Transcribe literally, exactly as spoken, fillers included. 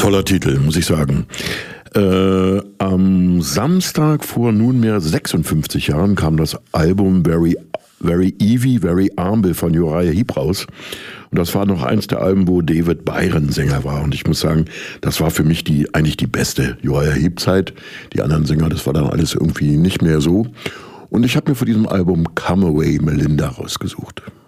Toller Titel, muss ich sagen. Äh, am Samstag vor nunmehr sechsundfünfzig Jahren kam das Album Very, Very Eevee, Very Humble von Uriah Heep raus. Und das war noch eins der Alben, wo David Byron Sänger war. Und ich muss sagen, das war für mich die eigentlich die beste Uriah Heep-Zeit. Die anderen Sänger, das war dann alles irgendwie nicht mehr so. Und ich habe mir von diesem Album Come Away Melinda rausgesucht.